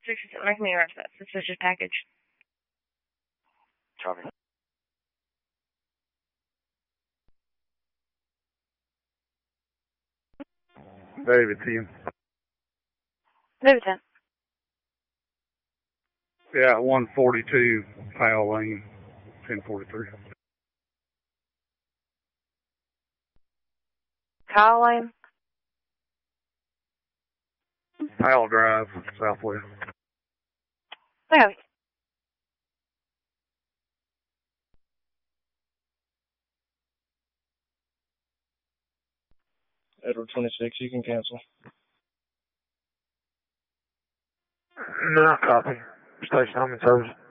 67, make me arrest that suspicious package. Copy. David 10. David 10. Yeah, 142 Powell Lane, 1043. Kyle Lane. Powell Drive, Southwest. Okay. Edward 26, you can cancel. No, copy. Station, I'm in service.